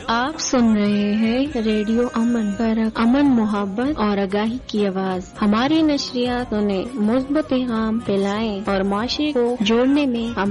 आप सुन रहे हैं रेडियो अमन पर अमन मोहब्बत और आगाही की आवाज। हमारी नशरियात उन्हें मुस्बत पैगाम फैलाएं और माशरे को जोड़ने में